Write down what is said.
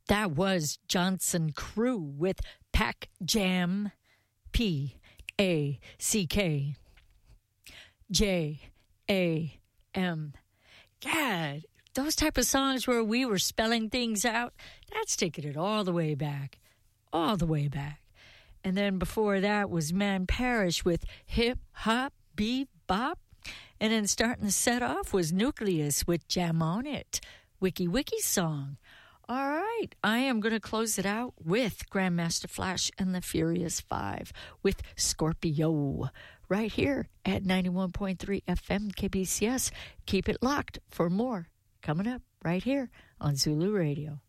That was Johnson Crew with Pack Jam, P-A-C-K, J-A-M. God, those type of songs where we were spelling things out, that's taking it all the way back. All the way back. And then before that was Man Parrish with Hip Hop Bebop. And then starting the set off was Nucleus with Jam on It, Wiki Wiki song. All right, I am going to close it out with Grandmaster Flash and the Furious Five with Scorpio right here at 91.3 FM KBCS. Keep it locked for more coming up right here on Zulu Radio.